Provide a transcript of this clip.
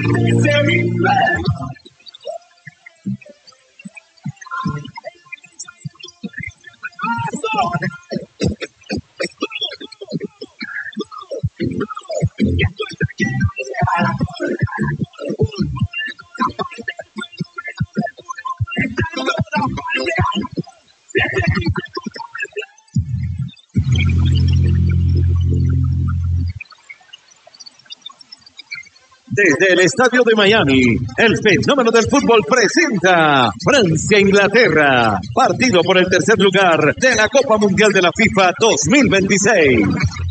Desde el estadio de Miami, el fenómeno del fútbol presenta Francia-Inglaterra, partido por el tercer lugar de la Copa Mundial de la FIFA 2026.